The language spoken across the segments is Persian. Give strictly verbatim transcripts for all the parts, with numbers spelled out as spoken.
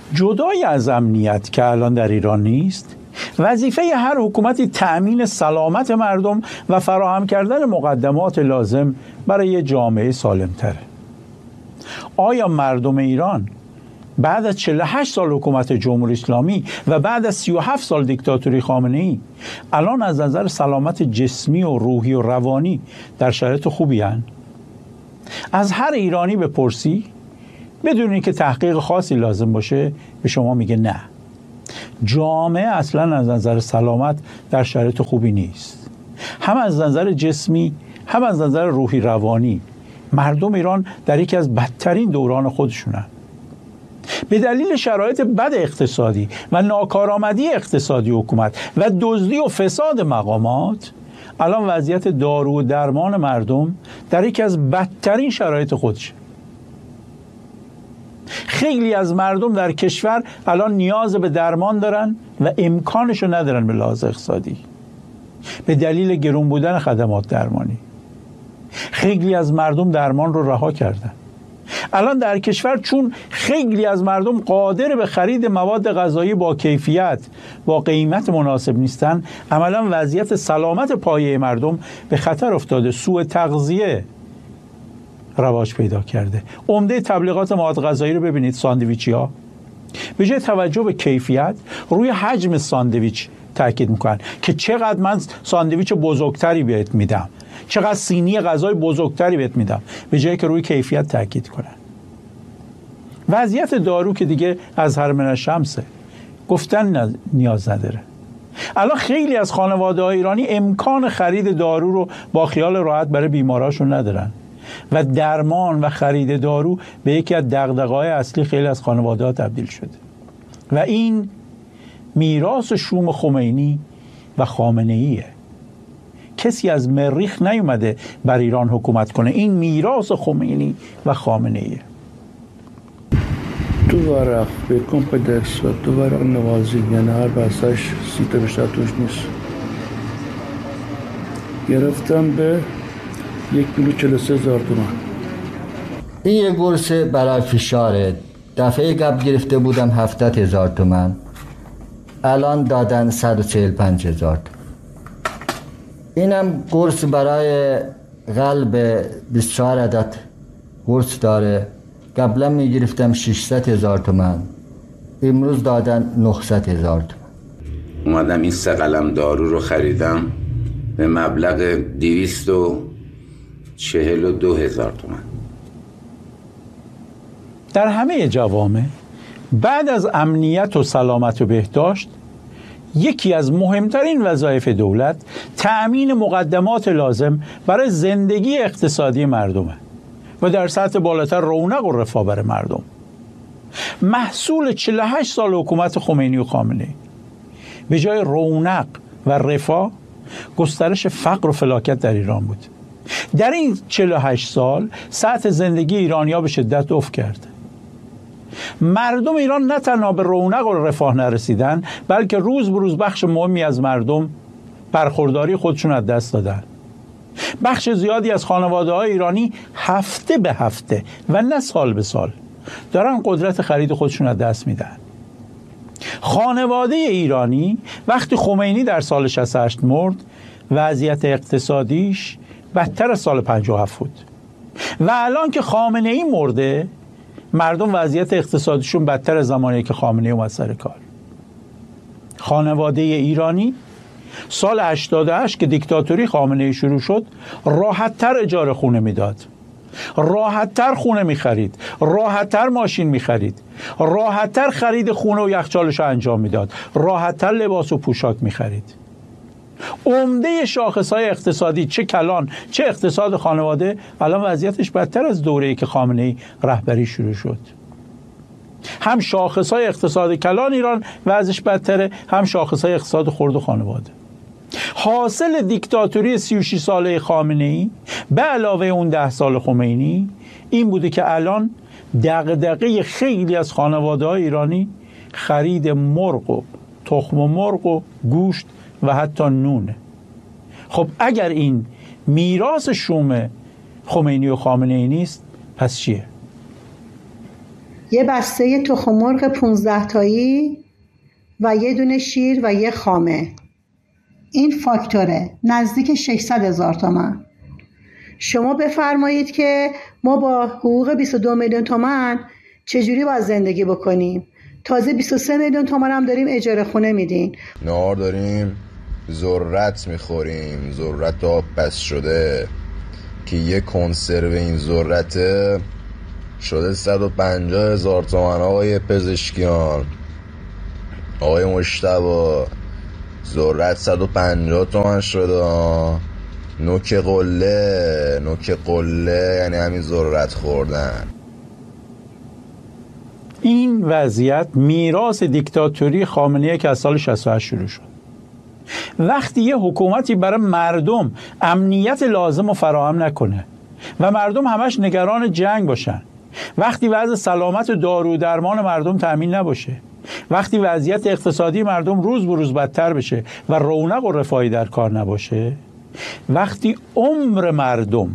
جدای از امنیت که الان در ایران نیست، وظیفه هر حکومتی تأمین سلامت مردم و فراهم کردن مقدمات لازم برای یه جامعه سالم‌تره. آیا مردم ایران بعد از چهل و هشت سال حکومت جمهوری اسلامی و بعد از سی و هفت سال دیکتاتوری خامنه‌ای الان از نظر سلامت جسمی و روحی و روانی در شرایط خوبی هستند؟ از هر ایرانی بپرسی بدون اینکه تحقیق خاصی لازم باشه به شما میگه نه، جامعه اصلا از نظر سلامت در شرایط خوبی نیست، هم از نظر جسمی هم از نظر روحی روانی. مردم ایران در یکی از بدترین دوران خودشونن. به دلیل شرایط بد اقتصادی و ناکارآمدی اقتصادی حکومت و دزدی و فساد مقامات، الان وضعیت دارو و درمان مردم در یکی از بدترین شرایط خودشه. خیلی از مردم در کشور الان نیاز به درمان دارن و امکانشو ندارن به لحاظ اقتصادی به دلیل گران بودن خدمات درمانی. خیلی از مردم درمان رو رها کردن. الان در کشور چون خیلی از مردم قادر به خرید مواد غذایی با کیفیت با قیمت مناسب نیستن، عملا وضعیت سلامت پایه مردم به خطر افتاده. سوء تغذیه رواج پیدا کرده. عمده تبلیغات مواد غذایی رو ببینید، ساندویچی ها به جای توجه به کیفیت روی حجم ساندویچ تاکید میکنن که چقدر من ساندویچ بزرگتری بهت میدم، چقدر سینی غذای بزرگتری بهت میدم، به جایی که روی کیفیت تاکید کنن. وضعیت دارو که دیگه از هر من شمسه، گفتن نیاز نداره. الان خیلی از خانواده‌های ایرانی امکان خرید دارو رو با خیال راحت برای بیماراشون ندارن و درمان و خرید دارو به یکی از دغدغه‌های اصلی خیلی از خانواده‌ها تبدیل شده و این میراث شوم خمینی و خامنه‌ایه. کسی از مریخ نیومده بر ایران حکومت کنه، این میراث خمینی و خامنه‌ایه. دو ورق بکن پدکس و دو ورق نوازی، یعنی هر بحثش سی تا بیشتر توش نیست. گرفتم به یک کیلو چهل و سه هزار تومان. این یه قرص برای فشاره. دفعه قبل گرفته بودم هفتاد هزار تومان، الان دادن صد و چهل و پنج هزار تومان. اینم قرص برای قلب بیست و چهار عدد قرص داره. قبلا می گرفتم ششصد هزار تومان، امروز دادن نهصد هزار تومان. اومدم این سه قلم دارو رو خریدم به مبلغ دویست و چهل و دو هزار تومان. در همه جوامع بعد از امنیت و سلامت و بهداشت، یکی از مهمترین وظایف دولت تأمین مقدمات لازم برای زندگی اقتصادی مردمه و در سطح بالاتر رونق و رفاه برای مردم. محصول چهل و هشت سال حکومت خمینی و خامنه‌ای به جای رونق و رفاه گسترش فقر و فلاکت در ایران بود. در این چهل و هشت سال سطح زندگی ایرانی‌ها به شدت افت کرد. مردم ایران نه تنها به رونق و رفاه نرسیدن، بلکه روز به روز بخش مهمی از مردم برخورداری خودشون از دست دادن. بخش زیادی از خانواده‌های ایرانی هفته به هفته و نه سال به سال دارن قدرت خرید خودشون از دست میدن. خانواده ایرانی وقتی خمینی در سال شصت و هشت مرد، وضعیت اقتصادیش بدتر از سال پنجاه و هفت بود و الان که خامنه‌ای مرده، مردم وضعیت اقتصادیشون بدتر از زمانی که خامنه‌ای اومد سر کار. خانواده ایرانی سال هشتاد و هشت که دیکتاتوری خامنه‌ای شروع شد، راحت‌تر اجاره خونه میداد، راحت‌تر خونه می‌خرید، راحت‌تر ماشین می‌خرید، راحت‌تر خرید خونه و یخچالش رو انجام میداد، راحت‌تر لباس و پوشاک می‌خرید. عمده شاخص‌های اقتصادی، چه کلان چه اقتصاد خانواده، الان وضعیتش بدتر از دوره‌ای که خامنه‌ای رهبری شروع شد. هم شاخص‌های اقتصاد کلان ایران وضعش بدتره، هم شاخص‌های اقتصاد خرد و خانواده. حاصل دیکتاتوری سی و شش ساله خامنه‌ای به علاوه اون ده سال خمینی این بوده که الان دغدغه خیلی از خانواده‌های ایرانی خرید مرغ و تخم مرغ و گوشت و حتی نونه. خب اگر این میراث شوم خمینی و خامنه‌ای نیست، پس چیه؟ یه بسته تخم مرغ پونزده تایی و یه دونه شیر و یه خامه. این فاکتوره نزدیک ششصد هزار تومان. شما بفرمایید که ما با حقوق بیست و دو میلیون تومان چجوری باید زندگی بکنیم؟ تازه بیست و سه میلیون تومان هم داریم اجاره خونه میدین. نهار داریم، ذرت میخوریم، ذرت آب پس شده که یه کنسرو این ذرته شده صد و پنجاه هزار تومان. آقای پزشکیان، آقای مجتبی، ذرت صد و پنجاه تومان شده. نوک قله، نوک قله یعنی همین ذرت خوردن. این وضعیت میراث دیکتاتوری خامنه‌ای که از سال شصت و هشت شروع شد. وقتی یه حکومتی برای مردم امنیت لازم رو فراهم نکنه و مردم همش نگران جنگ باشن، وقتی وضع سلامت و دارو درمان مردم تأمین نباشه، وقتی وضعیت اقتصادی مردم روز به روز بدتر بشه و رونق و رفاهی در کار نباشه، وقتی عمر مردم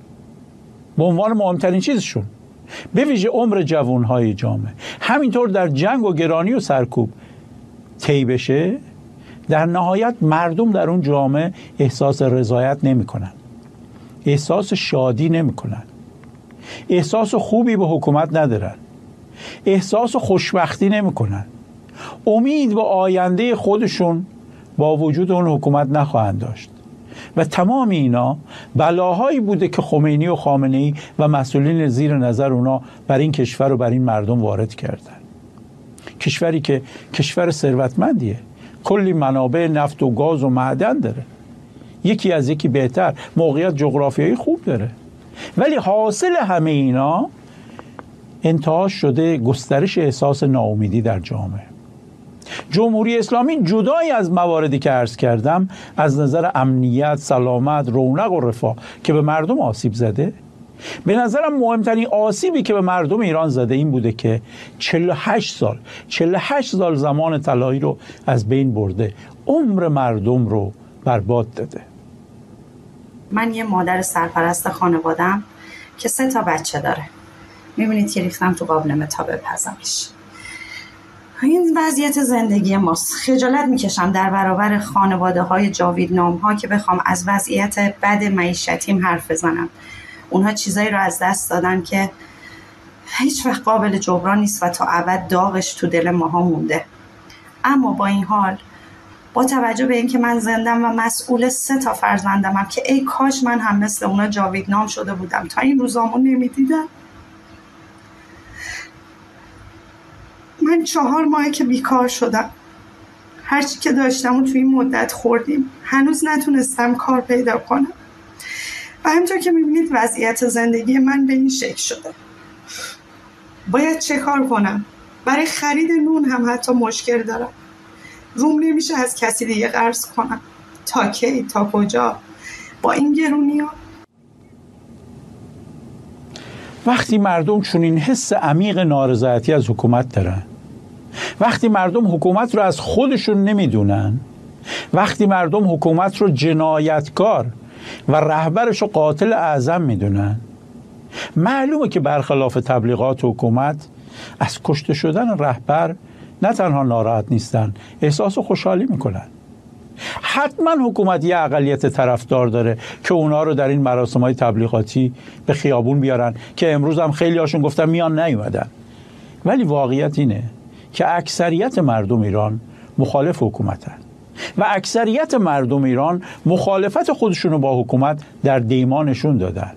به عنوان مهمترین چیزشون، به ویژه عمر جوانهای جامعه، همینطور در جنگ و گرانی و سرکوب طی بشه، در نهایت مردم در اون جامعه احساس رضایت نمی کنن، احساس شادی نمی کنن، احساس خوبی به حکومت ندارن، احساس خوشبختی نمی کنن، امید به آینده خودشون با وجود اون حکومت نخواهند داشت. و تمام اینا بلاهایی بوده که خمینی و خامنه‌ای و مسئولین زیر نظر اونا بر این کشور و بر این مردم وارد کردن. کشوری که کشور ثروتمندیه، کلی منابع نفت و گاز و معدن داره، یکی از یکی بهتر، موقعیت جغرافیایی خوب داره، ولی حاصل همه اینا انتهاء شده گسترش احساس ناامیدی در جامعه. جمهوری اسلامی جدای از مواردی که عرض کردم از نظر امنیت، سلامت، رونق و رفاه که به مردم آسیب زده، به نظرم مهمترین آسیبی که به مردم ایران زده این بوده که چهل و هشت سال چهل و هشت سال زمان طلایی رو از بین برده، عمر مردم رو برباد داده. من یه مادر سرپرست خانوادم که سه تا بچه داره، میبینید که ریختم تو قابلمه تا بپزمش. این وضعیت زندگی ماست. خجالت میکشم در برابر خانواده های جاویدنام ها که بخوام از وضعیت بد معیشتیم حرف بزنم. اونها چیزایی رو از دست دادن که هیچ وقت قابل جبران نیست و تا ابد داغش تو دل ماها مونده. اما با این حال، با توجه به اینکه من زندم و مسئول سه تا فرزندمم که ای کاش من هم مثل اونا جاویدنام شده بودم، تا این روزامو نمیدیدم. من چهار ماهه که بیکار شدم، هرچی که داشتم و توی این مدت خوردیم، هنوز نتونستم کار پیدا کنم و همینطور که میبینید وضعیت زندگی من به این شکل شده. باید چه کار کنم؟ برای خرید نون هم حتی مشکل دارم، روم نمیشه از کسی دیگه قرض کنم. تا کی؟ تا کجا با این گرونی ها؟ وقتی مردم چون این حس عمیق نارضایتی از حکومت دارن، وقتی مردم حکومت رو از خودشون نمیدونن، وقتی مردم حکومت رو جنایتکار و رهبرش رو قاتل اعظم میدونن، معلومه که برخلاف تبلیغات حکومت از کشته شدن رهبر نه تنها ناراحت نیستن، احساس خوشحالی میکنن. حتما حکومت یه اقلیت طرفدار داره که اونا رو در این مراسم‌های تبلیغاتی به خیابون بیارن که امروز هم خیلی هاشون گفتن میان نیومدن. ولی واقعیت اینه که اکثریت مردم ایران مخالف حکومتن و اکثریت مردم ایران مخالفت خودشون رو با حکومت در دیمانشون دادن.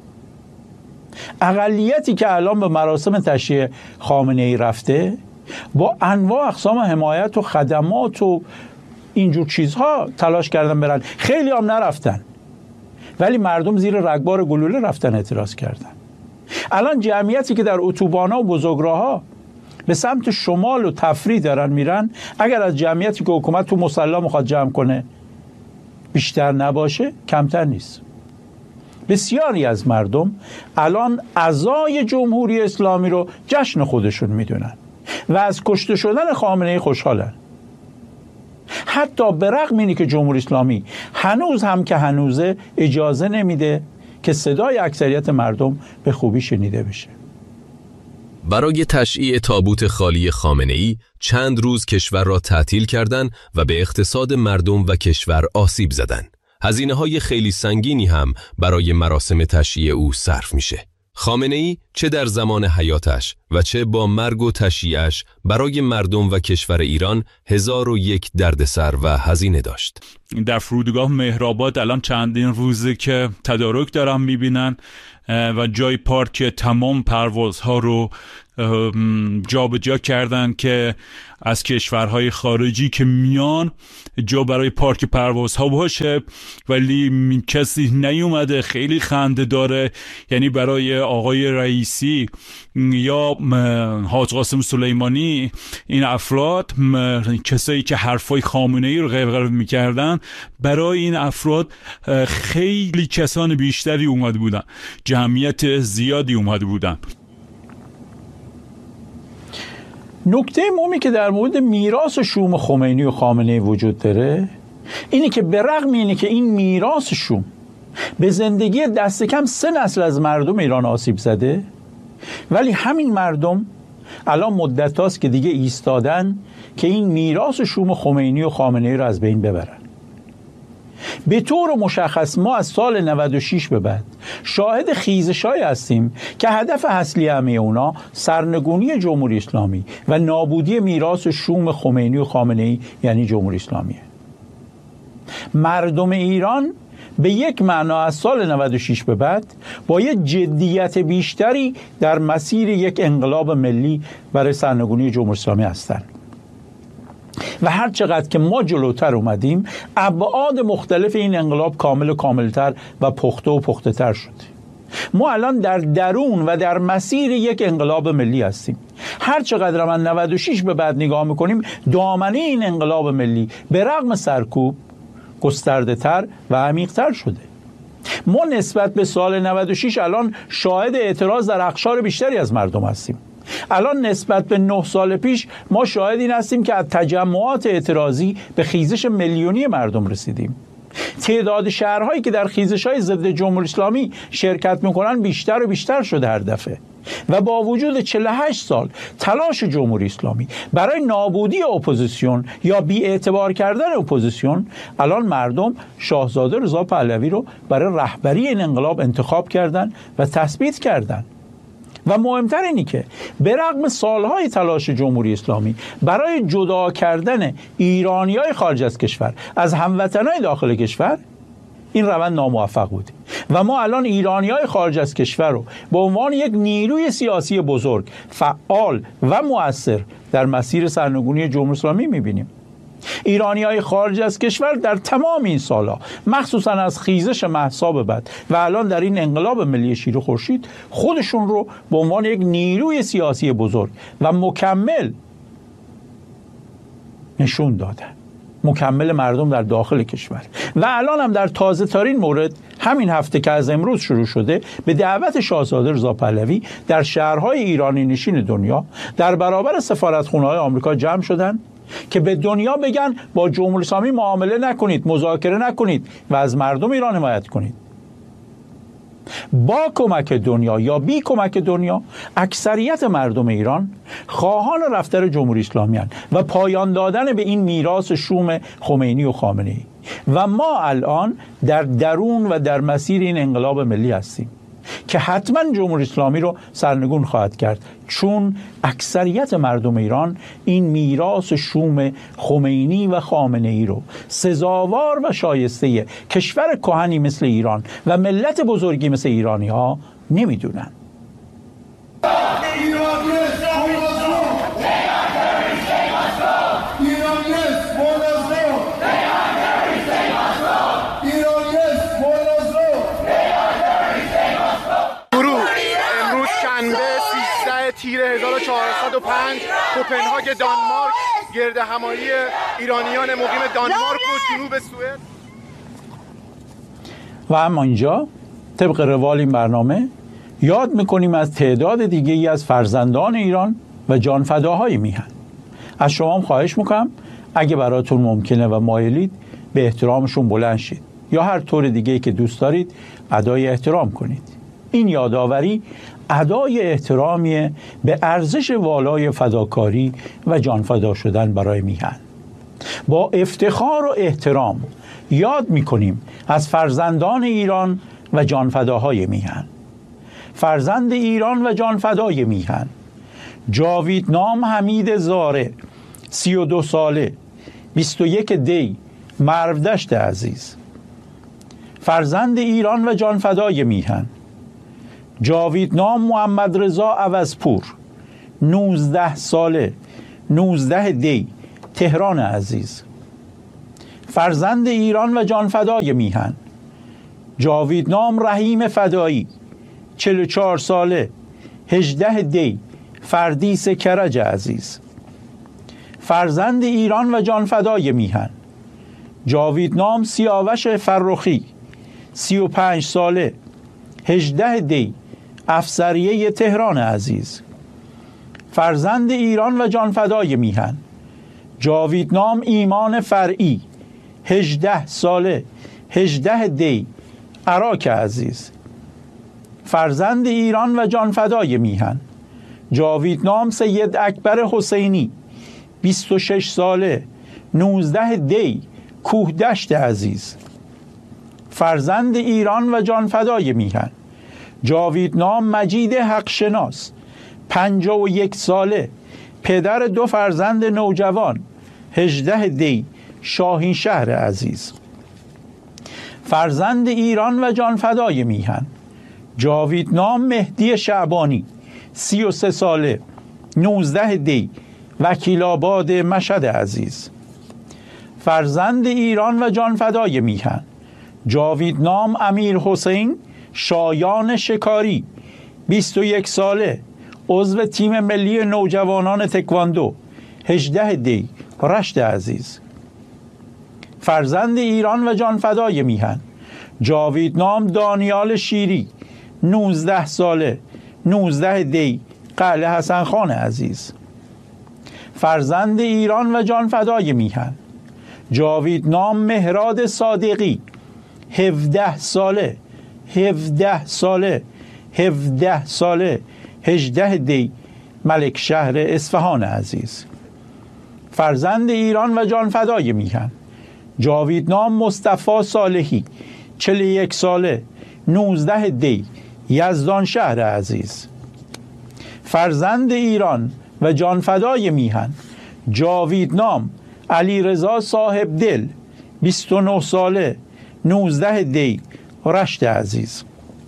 اقلیتی که الان به مراسم تشییع خامنه‌ای رفته با انواع اقسام حمایت و خدمات و اینجور چیزها تلاش کردن برن، خیلی هم نرفتن، ولی مردم زیر رگبار گلوله رفتن اعتراض کردن. الان جمعیتی که در اتوبان‌ها و بزرگراه‌ها به سمت شمال و تفریح دارن میرن، اگر از جمعیتی که حکومت تو مصلی میخواد جمع کنه بیشتر نباشه، کمتر نیست. بسیاری از مردم الان اعضای جمهوری اسلامی رو جشن خودشون میدونن و از کشته شدن خامنه‌ای خوشحالن. حتی به رغم اینی که جمهوری اسلامی هنوز هم که هنوزه اجازه نمیده که صدای اکثریت مردم به خوبی شنیده بشه. برای تشییع تابوت خالی خامنه‌ای چند روز کشور را تعطیل کردند و به اقتصاد مردم و کشور آسیب زدند. هزینه‌های خیلی سنگینی هم برای مراسم تشییع او صرف میشه. خامنه‌ای چه در زمان حیاتش و چه با مرگ و تشییعش برای مردم و کشور ایران هزار و یک دردسر و هزینه داشت. در فرودگاه مهرآباد الان چندین روزه که تدارک دارن میبینن و جای پارک تمام پروازها رو جا به جا کردن که از کشورهای خارجی که میان جا برای پارک پروازها باشه، ولی کسی نیومده. خیلی خنده داره. یعنی برای آقای رئیسی یا حاج قاسم سلیمانی، این افراد کسایی که حرفای خامنه‌ای رو غیب‌غیب میکردن، برای این افراد خیلی کسان بیشتری اومده بودن، جمعیت زیادی اومده بودن. نکته مهمی که در مورد میراث شوم خمینی و خامنه‌ای وجود داره اینه که به رغم اینه که این میراث شوم به زندگی دست کم سه نسل از مردم ایران آسیب زده، ولی همین مردم الان مدت هاست که دیگه ایستادن که این میراث شوم خمینی و خامنه‌ای رو از بین ببرن. به طور مشخص ما از سال نود و شش به بعد شاهد خیزش‌هایی هستیم که هدف اصلی همه اونا سرنگونی جمهوری اسلامی و نابودی میراث شوم خمینی و خامنه‌ای یعنی جمهوری اسلامیه. مردم ایران به یک معنا از سال نود و شش به بعد با یک جدیت بیشتری در مسیر یک انقلاب ملی برای سرنگونی جمهوری اسلامی هستند. و هر چقدر که ما جلوتر اومدیم ابعاد مختلف این انقلاب کامل و کاملتر و پخته و پخته تر شد. ما الان در درون و در مسیر یک انقلاب ملی هستیم. هر چقدر من نود و شش به بعد نگاه میکنیم دامنه این انقلاب ملی به رغم سرکوب گسترده تر و عمیق تر شده. ما نسبت به سال نود و شش الان شاهد اعتراض در اقشار بیشتری از مردم هستیم. الان نسبت به نه سال پیش ما شاهد این هستیم که از تجمعات اعتراضی به خیزش میلیونی مردم رسیدیم. تعداد شهرهایی که در خیزش‌های ضد جمهوری اسلامی شرکت میکنن بیشتر و بیشتر شده هر دفعه. و با وجود چهل و هشت سال تلاش جمهوری اسلامی برای نابودی اپوزیسیون یا بی‌اعتبار کردن اپوزیسیون، الان مردم شاهزاده رضا پهلوی رو برای رهبری این انقلاب انتخاب کردن و تثبیت کردن. و مهمتر اینی که به رغم سالهای تلاش جمهوری اسلامی برای جدا کردن ایرانیای خارج از کشور از هموطنای داخل کشور، این روند ناموفق بوده و ما الان ایرانیای خارج از کشور رو به عنوان یک نیروی سیاسی بزرگ، فعال و مؤثر در مسیر سرنگونی جمهوری اسلامی می‌بینیم. ایرانیای خارج از کشور در تمام این سالها، مخصوصا از خیزش مهسا به بعد و الان در این انقلاب ملی شیر و خورشید، خودشون رو به عنوان یک نیروی سیاسی بزرگ و مکمل نشون دادن، مکمل مردم در داخل کشور. و الان هم در تازه ترین مورد همین هفته که از امروز شروع شده، به دعوت شاهزاده رضا پهلوی در شهرهای ایرانی نشین دنیا در برابر سفارتخونه‌های آمریکا جمع شدن که به دنیا بگن با جمهوری اسلامی معامله نکنید، مذاکره نکنید و از مردم ایران حمایت کنید. با کمک دنیا یا بی کمک دنیا، اکثریت مردم ایران خواهان رفتن جمهوری اسلامی هستند و پایان دادن به این میراث شوم خمینی و خامنه‌ای. و ما الان در درون و در مسیر این انقلاب ملی هستیم که حتما جمهوری اسلامی رو سرنگون خواهد کرد، چون اکثریت مردم ایران این میراث شوم خمینی و خامنه‌ای رو سزاوار و شایسته کشور کهنی مثل ایران و ملت بزرگی مثل ایرانی ها نمیدونن. تیر هزار و چهارصد و پنج کوپنهاگ دانمارک، گرد همایی ایرانیان مقیم دانمارک و جنوب سوئد. و اما اینجا طبق روال این برنامه یاد میکنیم از تعداد دیگه ای از فرزندان ایران و جانفداهای میهن. از شما هم خواهش میکنم اگه براتون ممکنه و مایلید به احترامشون بلند شید یا هر طور دیگه ای که دوست دارید ادای احترام کنید. این یادآوری ادای احترامی به ارزش والای فداکاری و جانفدا شدن برای میهن. با افتخار و احترام یاد میکنیم از فرزندان ایران و جانفداهای میهن. فرزند ایران و جانفدای میهن جاویدنام حمید زاره، سی و دو ساله، بیست و یک دی، مرودشت عزیز. فرزند ایران و جانفدای میهن جاویدنام محمد رضا عوضپور، نوزده ساله، نوزده دی، تهران عزیز. فرزند ایران و جانفدای میهن جاویدنام رحیم فدایی، چهل و چهار ساله، هجده دی، فردیس کرج عزیز. فرزند ایران و جانفدای میهن جاویدنام سیاوش فرخی، سی و پنج ساله، هجده دی، افسریه تهران عزیز. فرزند ایران و جانفدای میهن جاویدنام ایمان فرعی، هجده ساله، هجده دی، عراق عزیز. فرزند ایران و جانفدای میهن جاویدنام سید اکبر حسینی، بیست و شش ساله، نوزده دی، کوهدشت عزیز. فرزند ایران و جانفدای میهن جاویدنام مجید حقشناس، پنجاه و یک ساله، پدر دو فرزند نوجوان، هجده دی، شاهین شهر عزیز. فرزند ایران و جانفدای میهن جاویدنام مهدی شعبانی، سی و سه ساله، نوزده دی، وکیل آباد مشهد عزیز. فرزند ایران و جانفدای میهن جاویدنام امیر حسین شایان شکاری، بیست و یک ساله، عضو تیم ملی نوجوانان تکواندو، هجده دی، رشت عزیز. فرزند ایران و جانفدای میهن جاویدنام دانیال شیری، نوزده ساله، نوزده دی، قلعه حسن خان عزیز. فرزند ایران و جانفدای میهن جاویدنام مهراد صادقی، هفده ساله، هفده ساله، هفده ساله، هجده دی، ملک شهر اصفهان عزیز. فرزند ایران و جانفدای میهن جاویدنام مصطفی صالحی، چهل و یک ساله، نوزده دی، یزدان شهر عزیز. فرزند ایران و جانفدای میهن جاویدنام علی رضا صاحب دل، بیست و نه ساله، نوزده دی، رشت عزیز.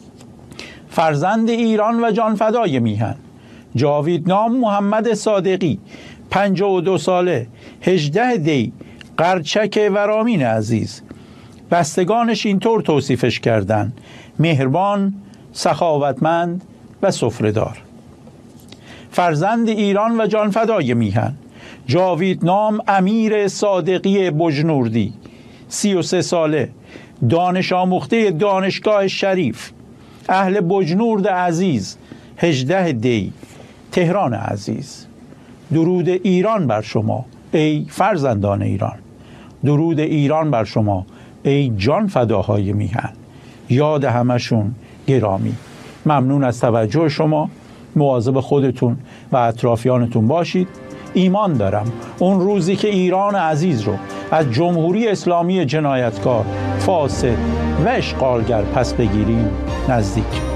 فرزند ایران و جانفدای میهن جاویدنام محمد صادقی، پنجاه و دو ساله، هجده دی، قرچک ورامین عزیز. بستگانش اینطور توصیفش کردن: مهربان، سخاوتمند و سفره‌دار. فرزند ایران و جانفدای میهن جاویدنام امیر صادقی بجنوردی، سی و سه ساله، دانش آموخته دانشگاه شریف، اهل بجنورد عزیز، هجده دی، تهران عزیز. درود ایران بر شما ای فرزندان ایران، درود ایران بر شما ای جان فداهای میهن. یاد همشون گرامی. ممنون از توجه شما. مواظب خودتون و اطرافیانتون باشید. ایمان دارم اون روزی که ایران عزیز رو از جمهوری اسلامی جنایتکار، فاسد و اشغالگر پس بگیریم نزدیک.